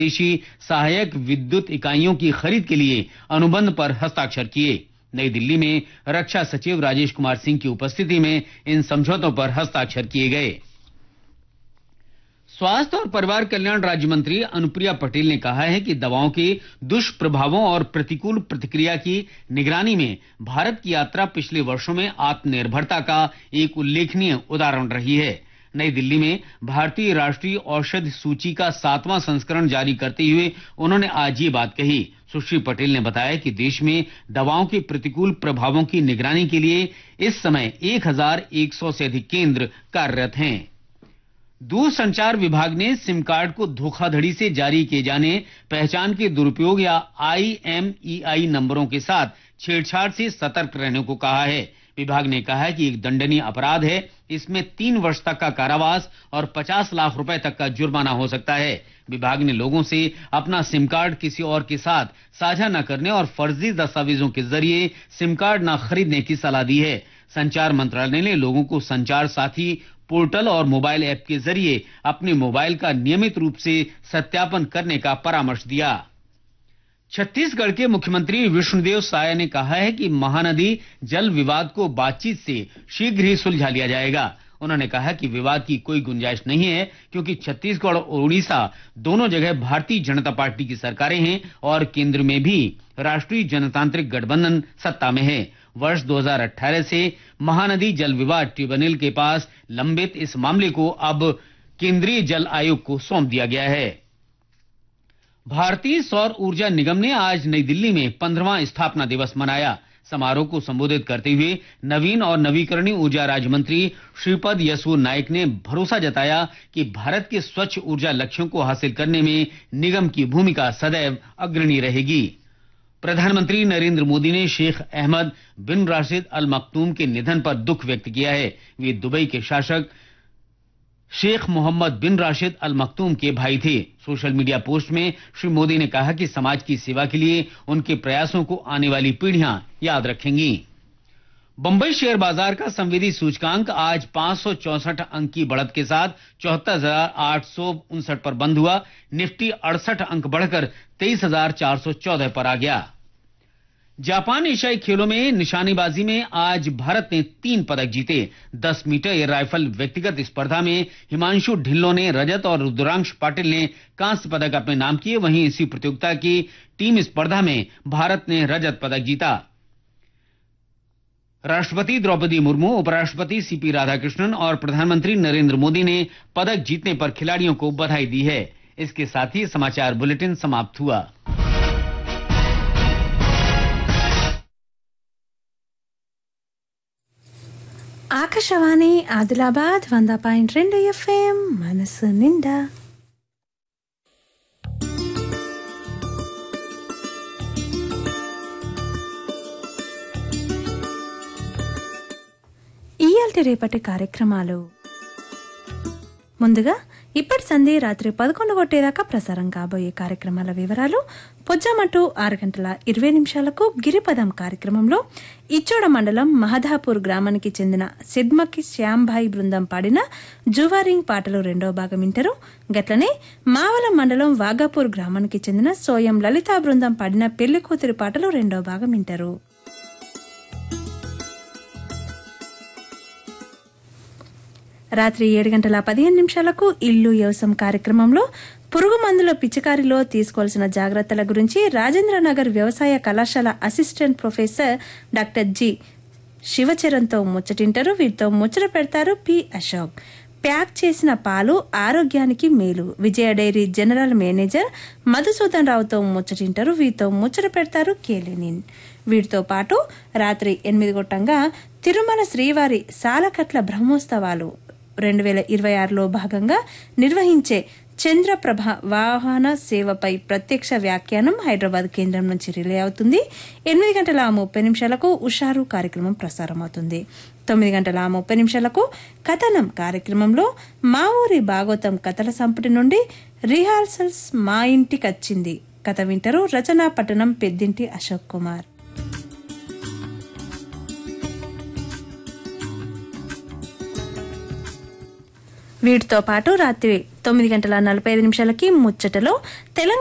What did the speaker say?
देशी सहायक विद्युत इकाइयों की खरीद के लिए अनुबंध पर हस्ताक्षर किए। नई दिल्ली में रक्षा सचिव राजेश कुमार सिंह की उपस्थिति में इन समझौतों पर हस्ताक्षर किए गए। स्वास्थ्य और परिवार कल्याण राज्य मंत्री अनुप्रिया पटेल ने कहा है कि दवाओं के दुष्प्रभावों और प्रतिकूल प्रतिक्रिया की निगरानी में भारत की यात्रा पिछले वर्षों में आत्मनिर्भरता का एक उल्लेखनीय उदाहरण रही है। नई दिल्ली में भारतीय राष्ट्रीय औषध सूची का 7वां संस्करण जारी करते हुए उन्होंने आज ये बात कही। सुश्री पटेल ने बताया कि देश में दवाओं के प्रतिकूल प्रभावों की निगरानी के लिए इस समय 1100 से अधिक केंद्र कार्यरत हैं। दूरसंचार विभाग ने सिम कार्ड को धोखाधड़ी से जारी किए जाने, पहचान के दुरुपयोग या IMEI नंबरों के साथ छेड़छाड़ से सतर्क रहने को कहा है। विभाग ने कहा है कि एक दंडनीय अपराध है, इसमें 3 वर्ष तक का कारावास और 50 लाख रुपए तक का जुर्माना हो सकता है। विभाग ने लोगों से अपना सिम कार्ड किसी और के साथ साझा न करने और फर्जी दस्तावेजों के जरिए सिम कार्ड न खरीदने की सलाह दी है। संचार मंत्रालय ने लोगों को संचार साथी पोर्टल और मोबाइल ऐप के जरिए अपने मोबाइल का नियमित रूप से सत्यापन करने का परामर्श दिया। छत्तीसगढ़ के मुख्यमंत्री विष्णुदेव साय ने कहा है कि महानदी जल विवाद को बातचीत से शीघ्र ही सुलझा लिया जाएगा। उन्होंने कहा कि विवाद की कोई गुंजाइश नहीं है, क्योंकि छत्तीसगढ़ और उड़ीसा दोनों जगह भारतीय जनता पार्टी की सरकारें हैं और केंद्र में भी राष्ट्रीय जनतांत्रिक गठबंधन सत्ता में है। वर्ष 2018 से महानदी जल विवाद ट्रिब्यूनल के पास लंबित इस मामले को अब केंद्रीय जल आयोग को सौंप दिया गया है। भारतीय सौर ऊर्जा निगम ने आज नई दिल्ली में 15वां स्थापना दिवस मनाया। समारोह को संबोधित करते हुए नवीन और नवीकरणीय ऊर्जा राज्य मंत्री श्रीपद यसो नाइक ने भरोसा जताया कि भारत के स्वच्छ ऊर्जा लक्ष्यों को हासिल करने में निगम की भूमिका सदैव अग्रणी रहेगी। प्रधानमंत्री नरेंद्र मोदी ने शेख अहमद बिन राशिद अल मखदूम के निधन पर दुख व्यक्त किया है। वे दुबई के शासक शेख मोहम्मद बिन राशिद अल मखदूम के भाई थे। सोशल मीडिया पोस्ट में श्री मोदी ने कहा कि समाज की सेवा के लिए उनके प्रयासों को आने वाली पीढ़ियां याद रखेंगी। बंबई शेयर बाजार का संवेदी सूचकांक आज 564 अंक की बढ़त के साथ 74,859 पर बंद हुआ। निफ्टी 68 अंक बढ़कर 23,414 पर आ गया। जापान एशियाई खेलों में निशानेबाजी में आज भारत ने 3 पदक जीते। 10 मीटर एयर राइफल व्यक्तिगत स्पर्धा में हिमांशु ढिल्लों ने रजत और रुद्रांश पाटिल ने कांस्य पदक अपने नाम किए। वहीं इसी प्रतियोगिता की टीम स्पर्धा में भारत ने रजत पदक जीता। राष्ट्रपति द्रौपदी मुर्मू, उपराष्ट्रपति सीपी राधाकृष्णन और प्रधानमंत्री नरेंद्र मोदी ने पदक जीतने पर खिलाड़ियों को बधाई दी है। इसके साथ ही समाचार बुलेटिन समाप्त हुआ। ఆకాశవాణి ఆదిలాబాద్ 100.2 FM మనసు నిండా. ఇయాల్టి రేపటి కార్యక్రమాలు ముందుగా ఇప్పటి సంధి రాత్రి 11 గంటలదాకా ప్రసారం కాబోయే కార్యక్రమాల వివరాలు. పొజ్జామటు 6:20 గిరిపదం కార్యక్రమంలో ఇచ్చోడ మండలం మహదాపూర్ గ్రామానికి చెందిన సిద్మకి శ్యాంభాయి బృందం పాడిన జువారింగ్ పాటలు 2వ భాగం వింటారు. గట్లనే మావలం మండలం వాగాపూర్ గ్రామానికి చెందిన సోయం లలితా బృందం పాడిన పెళ్లి కూతురి పాటలు 2వ భాగం వింటారు. రాత్రి 7:15 ఇల్లు వ్యవసాయం కార్యక్రమంలో పురుగు మందుల పిచికారిలో తీసుకోవాల్సిన జాగ్రత్తల గురించి రాజేంద్రనగర్ వ్యవసాయ కళాశాల అసిస్టెంట్ ప్రొఫెసర్ డాక్టర్ జి శివచరణ్తో ముచ్చటింటారు. వీరితో ముచ్చట పెడతారు పి అశోక్. ప్యాక్ చేసిన పాలు ఆరోగ్యానికి మేలు విజయ డైరీ జనరల్ మేనేజర్ మధుసూదన్ రావుతో ముచ్చటింటారు. వీరితో ముచ్చట పెడతారు కేలినిన్. వీటితో పాటు రాత్రి 8 గంటగా తిరుమల శ్రీవారి సాలకట్ల బ్రహ్మోత్సవాలు 2026లో భాగంగా నిర్వహించే చంద్రప్రభ వాహన సేవపై ప్రత్యక్ష వ్యాఖ్యానం హైదరాబాద్ కేంద్రం నుంచి రిలే అవుతుంది. 8:30 ఉషారు కార్యక్రమం ప్రసారం అవుతుంది. 9:30 కథనం కార్యక్రమంలో మా ఊరి భాగవతం కథల సంపుటి నుండి రిహార్సల్స్ మా ఇంటికొచ్చింది కథ వింటారు. రచనా పట్టణం పెద్దింటి అశోక్ కుమార్. వీటితో పాటు రాత్రి 9:45 ముచ్చటలో తెలంగాణ